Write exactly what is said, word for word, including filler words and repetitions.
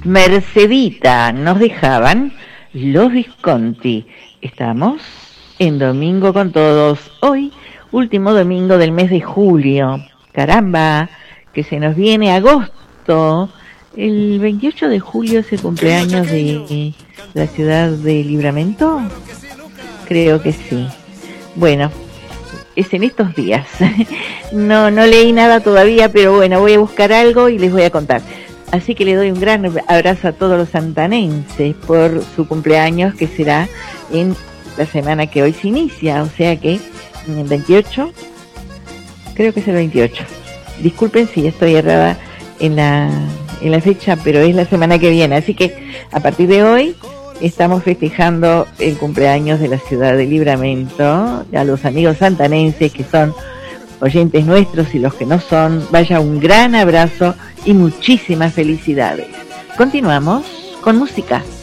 Mercedita nos dejaban los Visconti. Estamos en Domingo con Todos. Hoy, último domingo del mes de julio. Caramba, que se nos viene agosto. El veintiocho de julio es el cumpleaños de la ciudad de Libramento. Creo que sí. Bueno, es en estos días. No, no leí nada todavía, pero bueno, voy a buscar algo y les voy a contar. Así que le doy un gran abrazo a todos los santanenses por su cumpleaños, que será en la semana que hoy se inicia, o sea que en veintiocho, creo que es el veintiocho. Disculpen si estoy errada en la, en la fecha, pero es la semana que viene. Así que a partir de hoy estamos festejando el cumpleaños de la ciudad de Libramento. A los amigos santanenses que son oyentes nuestros y los que no son, vaya un gran abrazo y muchísimas felicidades. Continuamos con música.